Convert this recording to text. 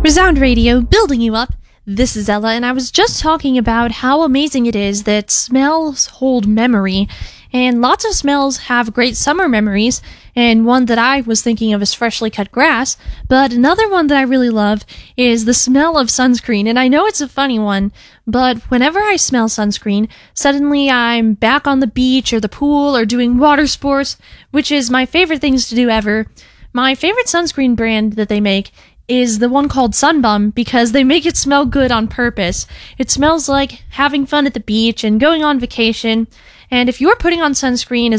Resound Radio, building you up. This is Ella, and I was just talking about how amazing it is that smells hold memory, and lots of smells have great summer memories, and one that I was thinking of is freshly cut grass, but another one that I really love is the smell of sunscreen, and I know it's a funny one, but whenever I smell sunscreen, suddenly I'm back on the beach or the pool or doing water sports, which is my favorite things to do ever. My favorite sunscreen brand that they make is the one called Sunbum because they make it smell good on purpose. It smells like having fun at the beach and going on vacation. And if you're putting on sunscreen